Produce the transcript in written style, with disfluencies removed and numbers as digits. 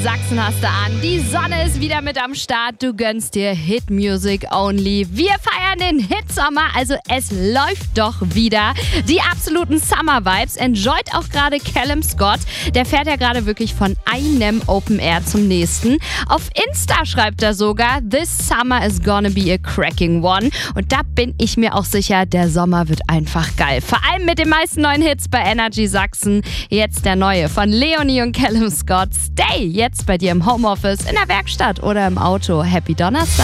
Sachsen hast du an. Die Sonne ist wieder mit am Start. Du gönnst dir Hit Music Only. Wir feiern den Hitsommer, also es läuft doch wieder. Die absoluten Summer Vibes. Enjoyt auch gerade Callum Scott. Der fährt ja gerade wirklich von einem Open Air zum nächsten. Auf Insta schreibt er sogar, "This summer is gonna be a cracking one." Und da bin ich mir auch sicher, der Sommer wird einfach geil. Vor allem mit den meisten neuen Hits bei Energy Sachsen. Jetzt der neue von Leonie und Callum Scott. Stay jetzt bei dir im Homeoffice, in der Werkstatt oder im Auto. Happy Donnerstag.